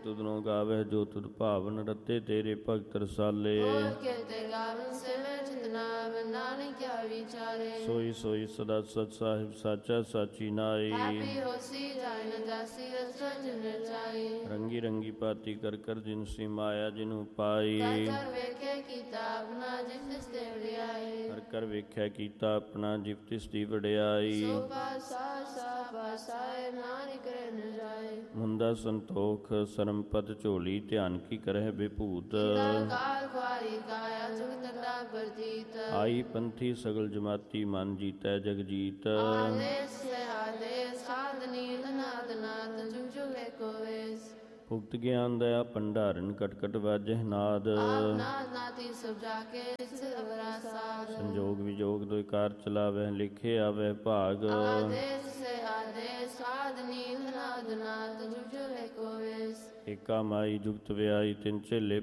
ਤੁਧਨੋਂ ਗਾਵਹਿ ਜੋ ਤੁਧ ਭਾਵਨ ਰਤੇ ਤੇਰੇ ਭਗਤ ਰਸਾਲੇ। ਹੋਰ ਕਿਰਤੇ ਗਾਵਨ ਸਿਮਰ ਚਿਤਨਾਵ ਨਾਨਕ ਕਿਆ ਵਿਚਾਰੇ। ਸੋਈ ਸੋਈ ਸਦਾ ਸਚ ਸਾਹਿਬ ਸਾਚਾ ਸਾਚੀ ਨਾਈ। ਹੈਪੀ ਹੋਸੀ ਜਾਇ ਨ ਜਾਸੀ ਰਸਜ ਨਿਰਜਾਈ। ਰੰਗੀ ਰੰਗੀ ਪਾਤੀ ਕਰ ਕਰ ਜਿਨਸੀ ਮਾਇਆ ਜਿਨੂ ਪਾਈ। ਕਰ ਕਰ ਵੇਖੇ ਕੀਤਾ ਆਪਣਾ ਜਿਸ ਤਿਸ ਤੇ ਵਡਿਆਈ। ਕਰ ਕਰ ਵੇਖਿਆ ਕੀਤਾ ਆਪਣਾ ਜਿਵ ਤਿਸ ਦੀ ਵਡਿਆਈ। ਸੋ ਪਾਸਾ ਸਾ ਪਾਸਾਏ ਨਾਨਕ ਕਰੇ ਨ ਜਾਏ। ਮੁੰਦਾ ਸੰਤੋਖ ਸਰਮਪਦ ਝੋਲੀ ਧਿਆਨ ਕੀ ਕਰਹਿ ਬਿਭੂਤ। ਕਾਲ ਖੁਆਰੀ ਕਾਇਆ ਜੁਗਤ ਡਾ ਪ੍ਰਤੀਤ। ਆਈ ਪੰਥੀ ਸਗਲ ਜਮਾਤੀ ਮਨ ਜੀਤੈ ਜਗ ਜੀਤ। ਆਦੇਸ ਆਦੇਸ ਸਾਧ ਨੀਲ ਨਾਦ ਨਾਦ ਜੁਗ ਜੁਗ ਏਕੋ ਵੇਸ। ਭੁਗਤ ਗਿਆਨ ਦਇਆ ਭੰਡਾਰਨ ਕਟ ਕਟ ਵਾਜਹਿ ਨਾਦ। ਨਾਦ ਨਾਤੀ ਸਭ ਜਾਕੇ ਸਿਵਰਾ ਸਾਧ। ਸੰਜੋਗ ਵਿਜੋਗ ਦੋਇ ਕਾਰ ਚਲਾਵਹਿ ਲਿਖੇ ਆਵਹਿ ਭਾਗ। ਆਦੇਸ ਆਦੇਸ ਸਾਧ ਨੀਲ ਨਾਦ ਨਾਦ ਜੁਗ ਜੁਗ ਏਕੋ ਵੇਸ। ਏਕਾ ਮਾਈ ਜੁਗਤ ਵਿਆਈ ਤਿਨ ਝੇਲੇ